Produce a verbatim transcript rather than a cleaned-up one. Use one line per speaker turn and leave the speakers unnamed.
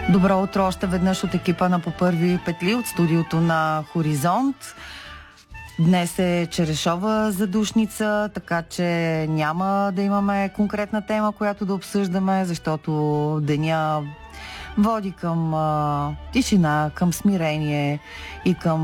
Добро утро още веднъж от екипа на По първи петли от студиото на Хоризонт. Днес е Черешова задушница, така че няма да имаме конкретна тема, която да обсъждаме, защото деня води към а, тишина, към смирение и към